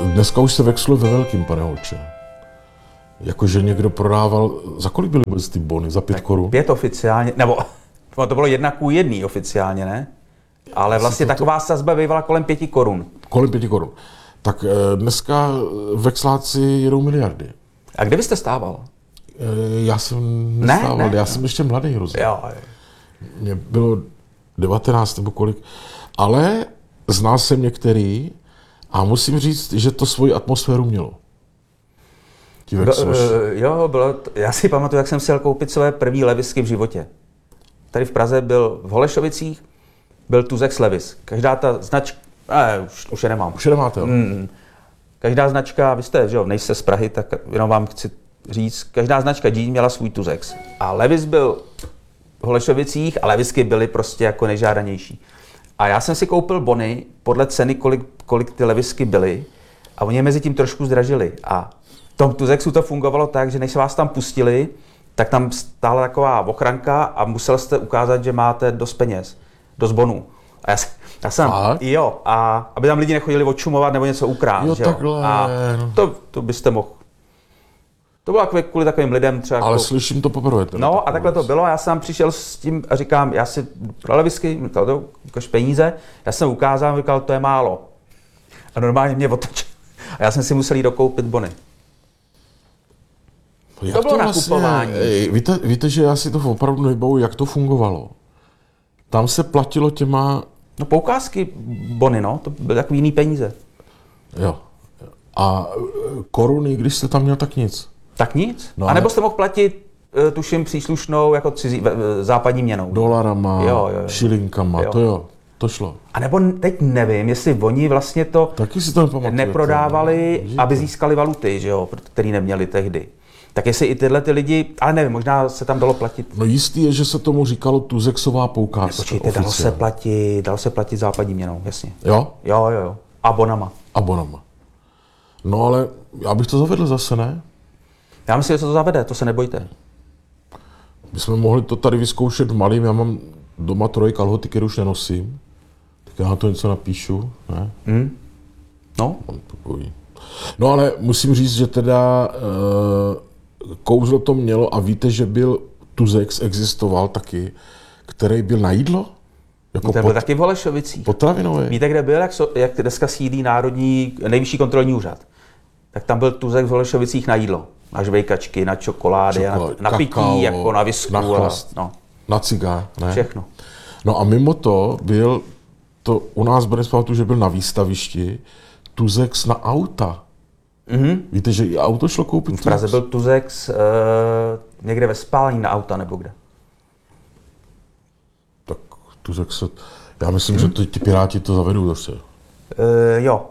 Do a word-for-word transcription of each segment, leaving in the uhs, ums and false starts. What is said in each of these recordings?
Dneska už se vexluje ve velkým, pane Holče. Jakože někdo prodával, za kolik byly vůbec ty bony? Za pět korun? Pět oficiálně, nebo to bylo jedna ku jedný oficiálně, ne? Ale vlastně taková sazba bývala kolem pěti korun. Kolem pěti korun. Tak dneska vexláci jedou miliardy. A kde byste stával? Já jsem nestával, ne, ne, já jsem ještě mladý hrozně. Jo. Mně bylo devatenáct nebo kolik. Ale znal jsem některý a musím říct, že to svoji atmosféru mělo. Byl, jo, bylo to, já si pamatuju, jak jsem si jel koupit své první levisky v životě. Tady v Praze byl v Holešovicích, byl Tuzex Levis. Každá ta značka, ne, už, už je nemám. Už je nemáte, jo? Mm, každá značka, vy jste, že jo, nejste z Prahy, tak jenom vám chci říct, každá značka džín měla svůj Tuzex. A Levis byl v Holešovicích a levisky byly prostě jako nejžádanější. A já jsem si koupil bony podle ceny, kolik, kolik ty levisky byly a oni je mezi tím trošku zdražili. A v tom Tuzexu to fungovalo tak, že než se vás tam pustili, tak tam stála taková ochranka a musel jste ukázat, že máte dost peněz, dost bonů. A já, já jsem, a? jo, a aby tam lidi nechodili odšumovat nebo něco ukrát, jo, že jo. Takhle. A to, to byste mohl. To bylo kvůli takovým lidem třeba. Ale jako... slyším to poprvé. No a takhle to bylo, já jsem přišel s tím a říkám, já si pro levisky, to, to, ukaž peníze, já jsem ukázal, říkal, to je málo. A normálně mě otočil. A já jsem si musel jít dokoupit bony. Jak to bylo to vlastně, nakupování. Ej, víte, víte, že já si to opravdu nebavu, jak to fungovalo. Tam se platilo těma... No poukázky bony, no, to byly takový jiný peníze. Jo. A koruny, když jste tam měl, tak nic. Tak nic. No, a nebo jste mohl platit, tuším, příslušnou jako cizí, západní měnou. Dolarama, jo, jo, jo. šilinkama, jo. to jo, to šlo. A nebo teď nevím, jestli oni vlastně to, taky si to nepamatuju, neprodávali, to, aby získali valuty, že jo, který neměli tehdy. Tak jestli i tyhle ty lidi, ale nevím, možná se tam dalo platit. No jistý je, že se tomu říkalo Tuzexová poukázka. Počkejte, dalo se platit, dalo se platit západní měnou, jasně. Jo? Jo, jo, jo. A bonama. A bonama. No ale já bych to zavedl zase, ne? Já myslím, že se to zavede, to se nebojte. My jsme mohli to tady vyzkoušet v malým, já mám doma troje kalhoty, které už nenosím. Tak já na to něco napíšu, ne? Mm. No. No ale musím říct, že teda e, kouzlo to mělo a víte, že byl Tuzex, existoval taky, který byl na jídlo? Jako to byl pot, taky v Holešovicích. Potravinový. Víte, kde byl, jak, so, jak dneska sídlí Národní, nejvyšší kontrolní úřad? Tak tam byl Tuzex v Holešovicích na jídlo. Na žvejkačky, na čokolády, Čokolád, na, na pití, kakao, jako na visku. Na chlast, a, no. na cigár, ne? Všechno. No a mimo to byl, to u nás bude spátu, že byl na výstavišti, Tuzex na auta. Mm-hmm. Víte, že i auto šlo koupit? V Praze byl Tuzex uh, někde ve spální na auta, nebo kde? Tak Tuzex, já myslím, mm-hmm. že to, ti Piráti to zavedou zase. Uh, jo.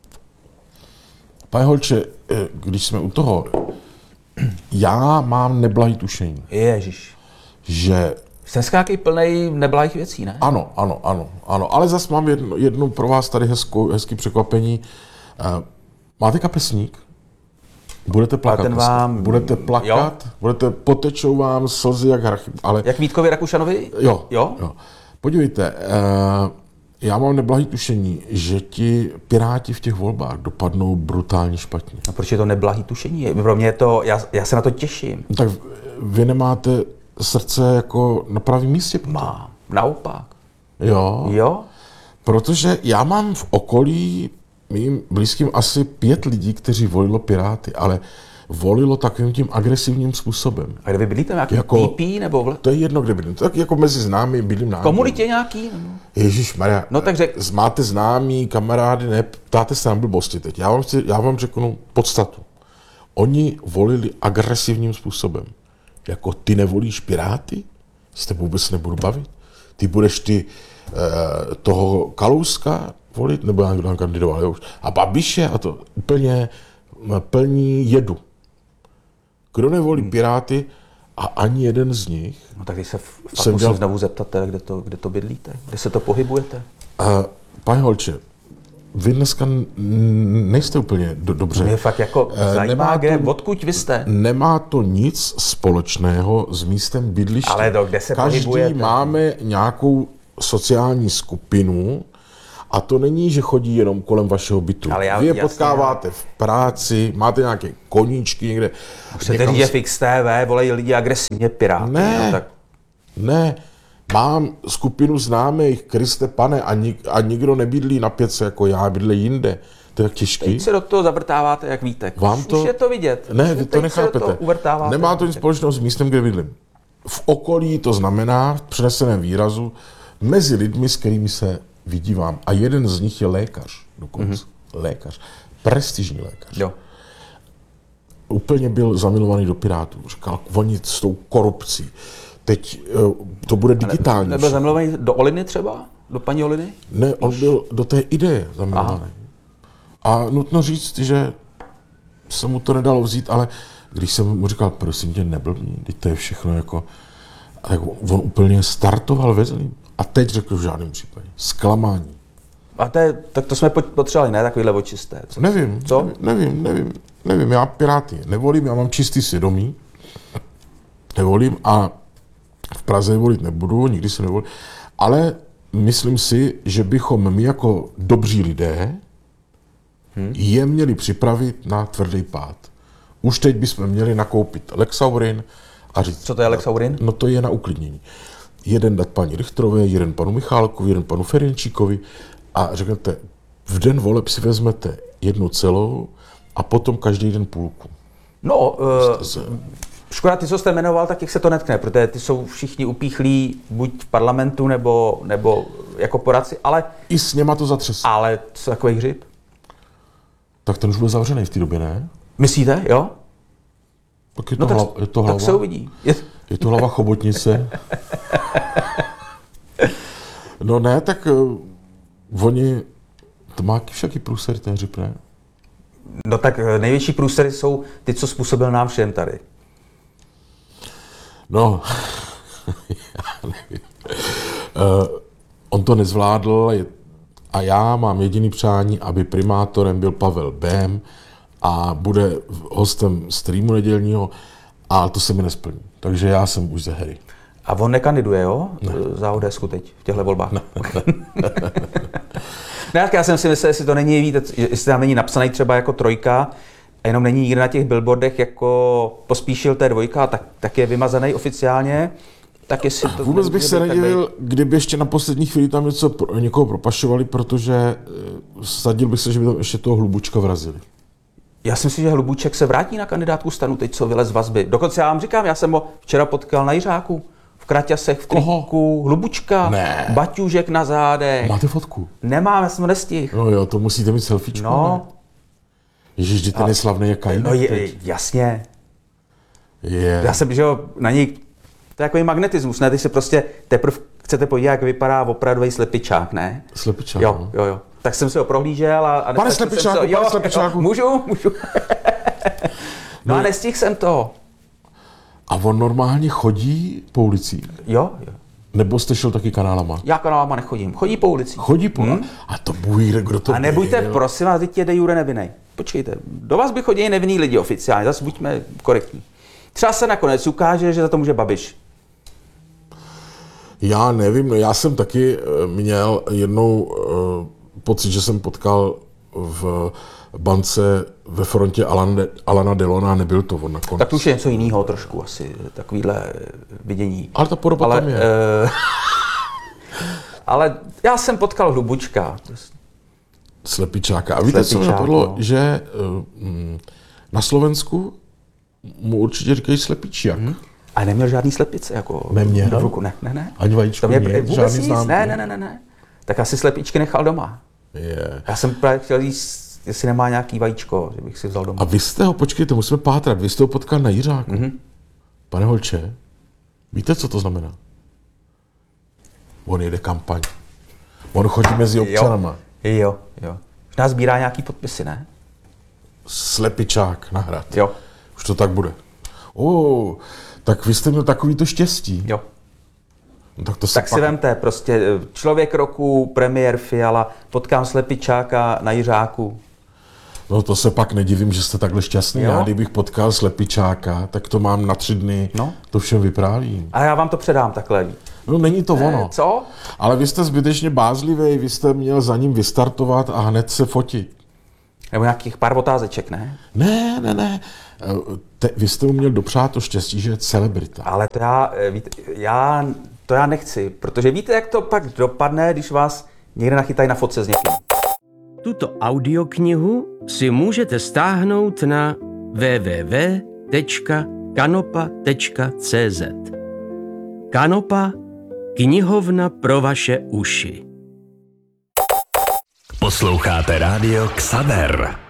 Pane Holče, když jsme u toho, já mám neblahý tušení. Ježiš. Že... Jste nějaký plnej neblahých věcí, ne? Ano, ano, ano, ano. Ale zase mám jedno, jednu pro vás tady hezkou, hezký překvapení. Uh, máte kapesník? Budete plakat. Ten vám... Budete plakat, jo? Budete, potečou vám slzy jak hrachy. Ale... Jak Vítkovi Rakušanovi? Jo, jo. jo. Podívejte, uh, já mám neblahý tušení, že ti Piráti v těch volbách dopadnou brutálně špatně. A proč je to neblahý tušení? Pro mě je to, já, já se na to těším. No tak vy nemáte srdce jako na pravém místě? Mám, naopak. Jo? Jo? Protože já mám v okolí mým blízkým asi pět lidí, kteří volilo Piráty, ale volilo takovým tím agresivním způsobem. A kde vy bydlíte, nějaký jako, P P nebo vle? To je jedno, kde bydlím. Tak jako mezi známy bydlím na komunitě nějaký? Ježišmarja, no, tak řek... máte známí, kamarády, ne, ptáte se na blbosti teď. Já vám, chci, já vám řeknu podstatu. Oni volili agresivním způsobem. Jako ty nevolíš Piráty? S tebou vůbec nebudu bavit. Ty budeš ty eh, toho Kalouska volit, nebo já tam kandidoval, jo. A Babiše a to úplně plní jedu. Kdo nevolí Piráty a ani jeden z nich... No tak když se fakt musím dělal... znovu zeptat, kde to, kde to bydlíte, kde se to pohybujete? Uh, pane Holče, vy dneska nejste úplně do, dobře. Mě fakt jako zajímá, kde, odkud vy jste. Nemá to nic společného s místem bydliště. Ale do, kde se Každý pohybujete? Máme nějakou sociální skupinu A to není, že chodí jenom kolem vašeho bytu. Ale já, Vy je jasně, potkáváte v práci, máte nějaké koníčky někde. Chcete říct, že v X T V volají lidi agresivně piráty. Ne, no, tak... ne. Mám skupinu známých, Kriste pane, a, nik, a nikdo nebydlí na pětce jako já, bydlí jinde. To je tak těžký. Teď se do toho zavrtáváte jak Vítek. Vám to... Už je to vidět. Ne, vy Teď to nechápete. To Nemá to nic společného s místem, kde bydlím. V okolí to znamená, v přeneseném výrazu, mezi lidmi, s kterými se vidívám. A jeden z nich je lékař dokonce. Mm-hmm. Lékař. Prestižní lékař. Jo. Úplně byl zamilovaný do Pirátů. Říkal, oni s tou korupcí. Teď to bude digitální. Nebyl zamilovaný do Oliny třeba? Do paní Oliny? Ne, on Už. byl do té ideje zamilovaný. Aha. A nutno říct, že se mu to nedalo vzít, ale když jsem mu říkal, prosím tě, neblbni, teď to je všechno jako... Tak on úplně startoval ve zlým. A teď řekl v žádném případě. Zklamání. A to je, tak to jsme potřebovali, ne? Takovýhle očisté. Co? Nevím, Co? nevím, nevím, nevím. Já Piráty nevolím, já mám čistý svědomí. Nevolím a v Praze volit nebudu, nikdy se nevolím. Ale myslím si, že bychom my jako dobří lidé hmm. je měli připravit na tvrdý pád. Už teď bychom měli nakoupit Lexaurin a říct... Co to je Lexaurin? No to je na uklidnění. Jeden dát paní Richterové, jeden panu Michálkovi, jeden panu Ferjenčíkovi a řeknete, v den voleb si vezmete jednu celou a potom každý den půlku. No, uh, škoda, ty, co jste jmenoval, tak jak se to netkne, protože ty jsou všichni upíchlí buď v parlamentu, nebo, nebo jako poradci, ale... I s něma to zatřesí. Ale co takový hřib? Tak ten už byl zavřený v té době, ne? Myslíte, jo? Tak je to, no hla, tak, je to hlava. Tak se uvidí. Je, je to hlava chobotnice. No ne, tak uh, oni... To má všaký průser, ten hřib, ne? No tak největší průsery jsou ty, co způsobil nám všem tady. No, já nevím. Uh, on to nezvládl a já mám jediný přání, aby primátorem byl Pavel Bém a bude hostem streamu nedělního, a to se mi nesplní. Takže já jsem už ze hry. A on nekandiduje, jo? Ne. Za O D S ku teď, v těchto volbách. Ne. Ne, já jsem si myslel, jestli to není, víte, jestli tam není napsaný třeba jako trojka, a jenom není nikde na těch billboardech jako Pospíšil, té dvojka, tak, tak je vymazaný oficiálně. Tak jestli to vůbec bych se nedivil, kdyby ještě na poslední chvíli tam něco pro, někoho propašovali, protože sadil bych se, že by tam ještě toho Hlubučka vrazili. Já si myslím, že Hlubuček se vrátí na kandidátku STANu, teď co vylez z vazby. Dokonce já vám říkám, já jsem ho včera potkal na Jiřáku, v kraťasech, v triku, Hlubučka, ne. Baťužek na zádech. Máte fotku? Nemám, já jsem ho nestihl. No jo, to musíte mít selfiečku, no. Ne? Ježiš, že ten je slavný jak Kajín. No je, jasně. Je. Já jsem, že jo, na něj, to je jako magnetismus, ne? Ty si prostě teprve chcete podívat, jak vypadá opravdový slepičák, ne? Slepičák, jo, no. jo, jo. Tak jsem si ho prohlížel a... a pane slepičáku, jsem se, pane slepičáku. Můžu, můžu. No, no a nestihl jsem to. A on normálně chodí po ulicích? Jo, jo. Nebo jste šel taky kanálama? Já kanálama nechodím, chodí po ulici. Chodí po hmm? A to bůj, kdo to A nebuďte, byl. prosím vás, teď je de jure nevinnej. Počkejte, do vás by chodili nevinný lidi oficiálně, zase buďme korektní. Třeba se nakonec ukáže, že za to může Babiš. Já nevím, no já jsem taky měl jednou uh, pocit, že jsem potkal v bance ve frontě Alana, Alana Delona, nebyl to on nakonec. Tak už je něco jiného trošku asi, takovýhle vidění. Ale ta podoba ale, tam je. Uh, ale já jsem potkal Hlubučka. Slepičáka. A víte, co mi napadlo, no. že uh, na Slovensku mu určitě říkají Slepičák. Hmm. A neměl žádný slepice, jako neměl? v ruku, ne, ne, ne. Ani vajíčko mě, nic, vůbec nic, ne, ne, ne, ne, ne. Tak asi slepičky nechal doma. Yeah. Já jsem právě chtěl jíst, jestli nemá nějaký vajíčko, že bych si vzal doma. A vy jste ho, počkejte, musíme pátrat, vy jste ho potkal na Jiřáku. Mm-hmm. Pane Holče, víte, co to znamená? On jede kampaň. On chodí mezi občanama. Jo, jo, jo. Už nás sbírá nějaký podpisy, ne? Slepičák na Hrad. Jo. Už to tak bude. Oh, tak vy jste měl takovýto štěstí. Jo. No, tak to tak pak... si vemte, prostě člověk roku, premiér Fiala, potkám Slepičáka na Jiřáku. No to se pak nedivím, že jste takhle šťastný. Jo? Já kdybych potkal slepičáka, tak to mám na tři dny, No. to všem vyprávím. A já vám to předám takhle. No není to ono. Eh, co? Ale vy jste zbytečně bázlivý, vy jste měl za ním vystartovat a hned se fotit. Nebo nějakých pár otázeček, ne? Ne, ne, ne. Te, vy jste mu měl dopřát to štěstí, že je celebrita. Ale to já, eh, víte, já, to já nechci, protože víte, jak to pak dopadne, když vás někde nachytají na fotce s někým. Tuto audioknihu si můžete stáhnout na w w w tečka kanopa tečka c z. Kanopa, knihovna pro vaše uši. Posloucháte rádio Xaver.